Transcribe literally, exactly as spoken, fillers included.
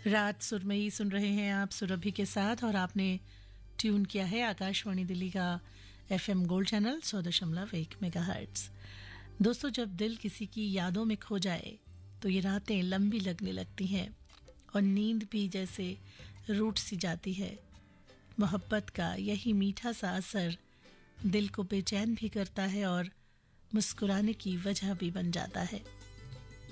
रात सुरमई सुन रहे हैं आप सुरभि के साथ, और आपने ट्यून किया है आकाशवाणी दिल्ली का एफएम गोल्ड चैनल सौ दशमलव एक मेगाहर्ट्ज। दोस्तों, जब दिल किसी की यादों में खो जाए तो ये रातें लंबी लगने लगती हैं और नींद भी जैसे रूठ सी जाती है। मोहब्बत का यही मीठा सा असर दिल को बेचैन भी करता है और मुस्कुराने की वजह भी बन जाता है।